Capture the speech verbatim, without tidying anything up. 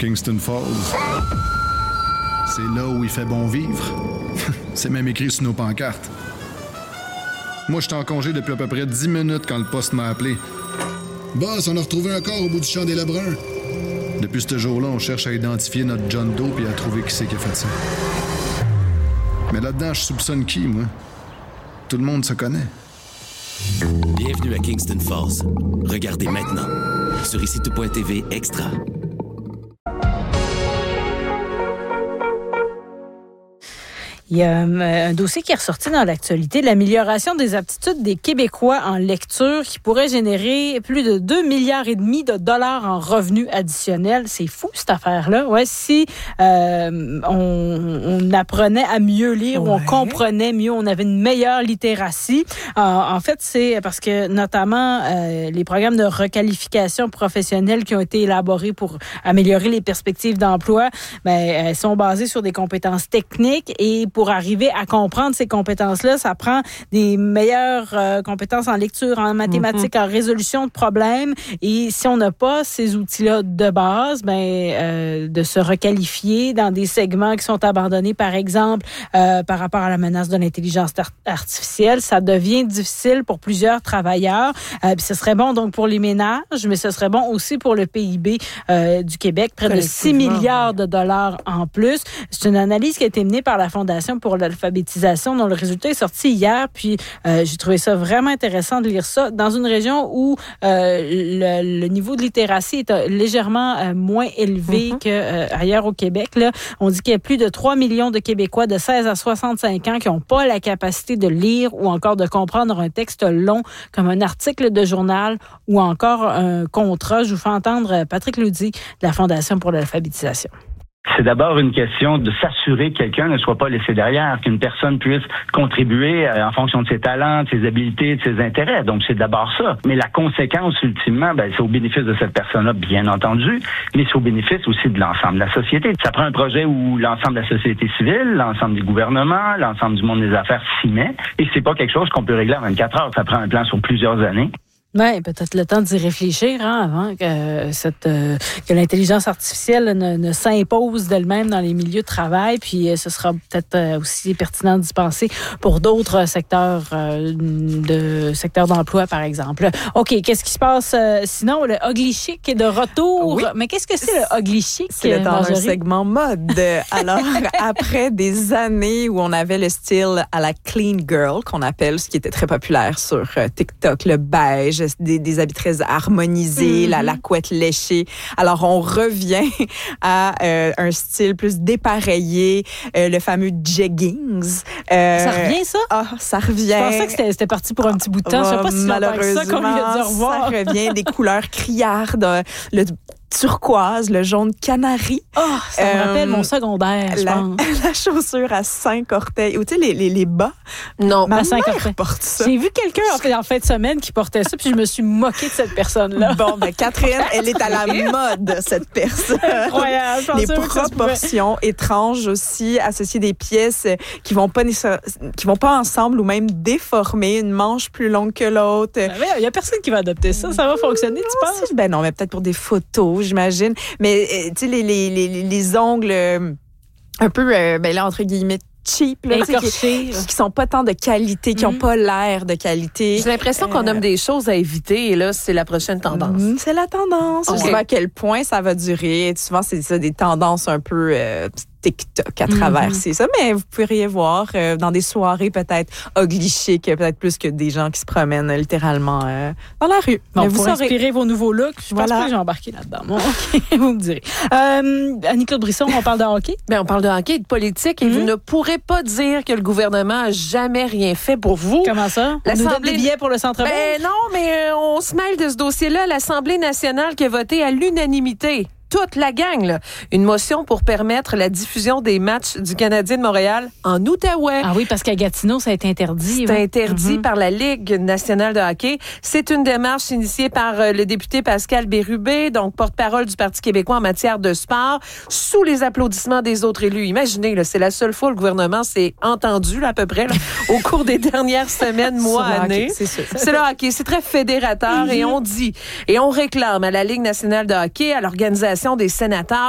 Kingston Falls. C'est là où il fait bon vivre. C'est même écrit sur nos pancartes. Moi, j'étais en congé depuis à peu près dix minutes quand le poste m'a appelé. Boss, on a retrouvé un corps au bout du champ des Lebrun. Depuis ce jour-là, on cherche à identifier notre John Doe et à trouver qui c'est qui a fait ça. Mais là-dedans, je soupçonne qui, moi? Tout le monde se connaît. Bienvenue à Kingston Falls. Regardez maintenant sur ici tout point t v Extra. Il y a un dossier qui est ressorti dans l'actualité, l'amélioration des aptitudes des Québécois en lecture qui pourrait générer plus de deux milliards et demi de dollars en revenus additionnels. C'est fou, cette affaire-là. Ouais, si euh, on, on apprenait à mieux lire, ouais. ou on comprenait mieux, on avait une meilleure littératie. Euh, en fait, c'est parce que notamment euh, les programmes de requalification professionnelle qui ont été élaborés pour améliorer les perspectives d'emploi, ben, elles sont basées sur des compétences techniques et pour Pour arriver à comprendre ces compétences-là, ça prend des meilleures euh, compétences en lecture, en mathématiques, mm-hmm. en résolution de problèmes. Et si on n'a pas ces outils-là de base, ben euh, de se requalifier dans des segments qui sont abandonnés, par exemple, euh, par rapport à la menace de l'intelligence art- artificielle, ça devient difficile pour plusieurs travailleurs. Euh, puis ce serait bon donc pour les ménages, mais ce serait bon aussi pour le P I B euh, du Québec, près de six milliards de dollars en plus. C'est une analyse qui a été menée par la Fondation pour l'alphabétisation, dont le résultat est sorti hier, puis euh, j'ai trouvé ça vraiment intéressant de lire ça, dans une région où euh, le, le niveau de littératie est euh, légèrement euh, moins élevé mm-hmm. qu'ailleurs euh, au Québec. Là, on dit qu'il y a plus de trois millions de Québécois de seize à soixante-cinq ans qui n'ont pas la capacité de lire ou encore de comprendre un texte long comme un article de journal ou encore un contrat. Je vous fais entendre Patrick Loudy de la Fondation pour l'alphabétisation. C'est d'abord une question de s'assurer que quelqu'un ne soit pas laissé derrière, qu'une personne puisse contribuer en fonction de ses talents, de ses habiletés, de ses intérêts. Donc, c'est d'abord ça. Mais la conséquence, ultimement, ben, c'est au bénéfice de cette personne-là, bien entendu, mais c'est au bénéfice aussi de l'ensemble de la société. Ça prend un projet où l'ensemble de la société civile, l'ensemble du gouvernement, l'ensemble du monde des affaires s'y met, et c'est pas quelque chose qu'on peut régler en vingt-quatre heures. Ça prend un plan sur plusieurs années. Oui, peut-être le temps d'y réfléchir hein, avant que cette euh, que l'intelligence artificielle ne, ne s'impose d'elle-même dans les milieux de travail. Puis euh, ce sera peut-être euh, aussi pertinent d'y penser pour d'autres secteurs euh, de secteurs d'emploi, par exemple. OK, qu'est-ce qui se passe euh, sinon? Le ugly chic est de retour. Oui. Mais qu'est-ce que c'est le ugly chic? C'est dans un segment mode. Alors, après des années où on avait le style à la clean girl, qu'on appelle, ce qui était très populaire sur euh, TikTok, le beige, Des, des habits très harmonisés, mm-hmm. la, la couette léchée. Alors, on revient à euh, un style plus dépareillé, euh, le fameux jeggings. Euh, ça revient, ça? Ah, ça revient. Je pensais que c'était, c'était parti pour un petit bout de temps. Je sais pas si malheureusement, ça qu'on lui a dit au revoir. Ça revient, des couleurs criardes, le turquoise, le jaune canari. Oh, ça euh, me rappelle mon secondaire, je la, pense. La chaussure à cinq orteils. Ou tu sais, les, les, les bas. Non, ma à cinq mère orteils. Porte ça. J'ai vu quelqu'un en fait, en fin de semaine qui portait ça, puis je me suis moquée de cette personne-là. Bon, ben Catherine, elle est à la mode, cette personne. Incroyable. Les proportions étranges aussi, associer des pièces qui vont pas qui vont pas ensemble ou même déformées, une manche plus longue que l'autre. Il ben, y a personne qui va adopter ça. Ça va fonctionner, tu penses? Ben non, mais peut-être pour des photos, j'imagine. Mais, tu sais, les, les, les, les ongles euh, un peu, euh, ben là, entre guillemets, cheap, là, qui, qui sont pas tant de qualité, qui mm-hmm. ont pas l'air de qualité. J'ai l'impression euh, qu'on nomme des choses à éviter et là, c'est la prochaine tendance. Mm, c'est la tendance. Okay. Je sais pas à quel point ça va durer. Souvent, c'est ça, des tendances un peu euh, TikTok à traverser mm-hmm. ça, mais vous pourriez voir euh, dans des soirées peut-être ugly chic, peut-être plus que des gens qui se promènent littéralement euh, dans la rue. Bon, mais vous pour saurez... inspirer vos nouveaux looks, je voilà. pense pas que j'ai embarqué là-dedans. Bon, okay, vous me direz. Euh, Annie-Claude Brisson, on parle de hockey? Bien, on parle de hockey et de politique, et mm-hmm. vous ne pourrez pas dire que le gouvernement a jamais rien fait pour vous. Comment ça? On nous donne des billets pour le centre-ville? Ben non, mais euh, on se mêle de ce dossier-là. L'Assemblée nationale qui a voté à l'unanimité. Toute la gang, là. Une motion pour permettre la diffusion des matchs du Canadien de Montréal en Outaouais. Ah oui, parce qu'à Gatineau, ça a été interdit. C'est oui. interdit mm-hmm. par la Ligue nationale de hockey. C'est une démarche initiée par le député Pascal Bérubé, donc porte-parole du Parti québécois en matière de sport, sous les applaudissements des autres élus. Imaginez, là, c'est la seule fois où le gouvernement s'est entendu, là, à peu près, là, au cours des dernières semaines, mois, années. C'est sûr. C'est le hockey. C'est très fédérateur mm-hmm. et on dit, et on réclame à la Ligue nationale de hockey, à l'organisation des sénateurs,